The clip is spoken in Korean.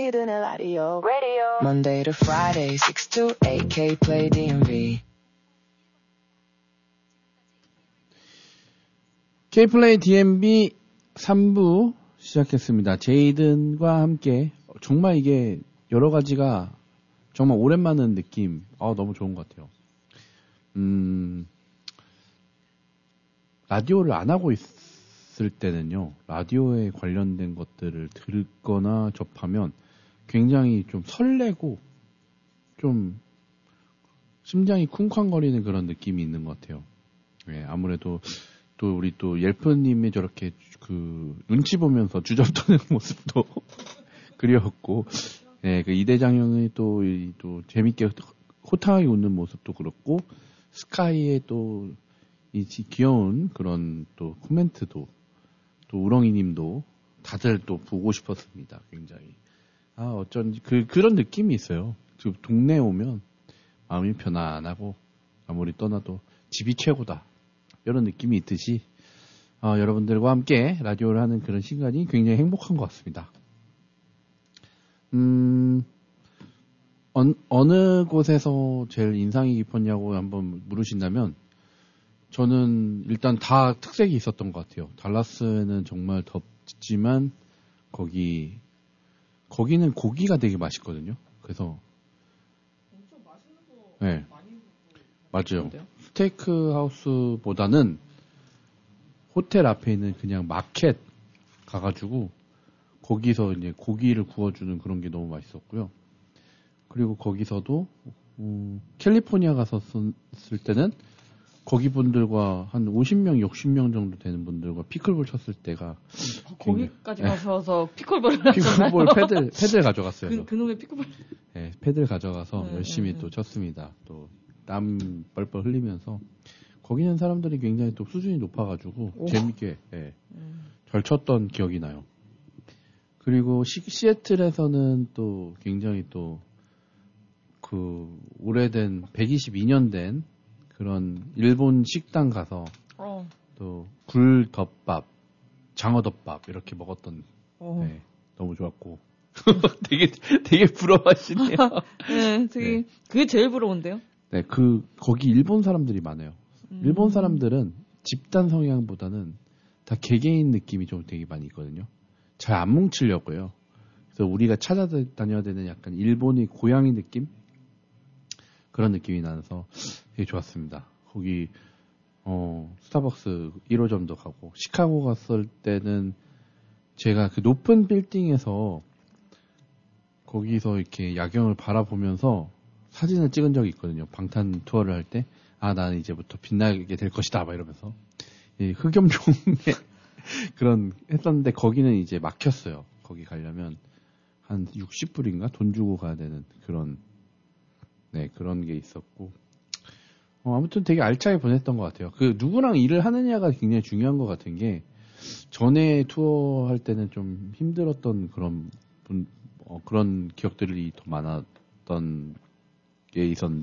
저희들의 라디오 Monday to Friday 6 to 8 K-Play DMV K-Play DMV 3부 시작했습니다. 제이든과 함께 정말 이게 여러 가지가 정말 오랜만인 느낌. 너무 좋은 것 같아요. 라디오를 안 하고 있을 때는요. 라디오에 관련된 것들을 듣거나 접하면 굉장히 좀 설레고 좀 심장이 쿵쾅거리는 그런 느낌이 있는 것 같아요. 네, 아무래도 또 우리 또 옐프님이 저렇게 그 눈치 보면서 주접 떠는 모습도 그리웠고, 네, 그 이대장 형이 또 재밌게 호탕하게 웃는 모습도 그렇고, 스카이의 또 이 귀여운 그런 또 코멘트도 또 우렁이님도 다들 또 보고 싶었습니다. 굉장히 어쩐지 그런 느낌이 있어요. 그 동네에 오면 마음이 편안하고 아무리 떠나도 집이 최고다. 이런 느낌이 있듯이 여러분들과 함께 라디오를 하는 그런 시간이 굉장히 행복한 것 같습니다. 어느 곳에서 제일 인상이 깊었냐고 한번 물으신다면 저는 일단 다 특색이 있었던 것 같아요. 달라스는 정말 덥지만 거기는 고기가 되게 맛있거든요. 그래서 엄청 맛있는 거 네, 많이 맞아요. 스테이크 하우스보다는 호텔 앞에 있는 그냥 마켓 가가지고 거기서 이제 고기를 구워주는 그런 게 너무 맛있었고요. 그리고 거기서도 캘리포니아 갔었을 때는 거기 분들과 한 50명, 60명 정도 되는 분들과 피클볼 쳤을 때가 거기까지 가셔서 피클볼을 하셨나요? 피클볼 패드를 가져갔어요. 그놈의 피클볼. 네, 패드를 가져가서 열심히 또 쳤습니다. 또 땀 뻘뻘 흘리면서 거기 있는 사람들이 굉장히 또 수준이 높아가지고 재밌게 잘 쳤던 기억이 나요. 그리고 시애틀에서는 또 굉장히 또 그 오래된 122년 된 그런 일본 식당 가서 또 굴덮밥, 장어덮밥 이렇게 먹었던 네, 너무 좋았고 되게 부러워하시네요. 네, 되게 그게 제일 부러운데요. 네, 거기 일본 사람들이 많아요. 일본 사람들은 집단 성향보다는 다 개개인 느낌이 좀 되게 많이 있거든요. 잘 안 뭉치려고요. 그래서 우리가 찾아다녀야 되는 약간 일본의 고양이 느낌? 그런 느낌이 나서 되게 좋았습니다. 거기 스타벅스 1호점도 가고 시카고 갔을 때는 제가 그 높은 빌딩에서 거기서 이렇게 야경을 바라보면서 사진을 찍은 적이 있거든요. 방탄 투어를 할 때 나는 이제부터 빛나게 될 것이다 막 이러면서 흑염종에 그런 했었는데 거기는 이제 막혔어요. 거기 가려면 한 60불인가 돈 주고 가야 되는 그런 게 있었고 아무튼 되게 알차게 보냈던 것 같아요. 그 누구랑 일을 하느냐가 굉장히 중요한 것 같은 게 전에 투어 할 때는 좀 힘들었던 그런 기억들이 더 많았던 게 있었는데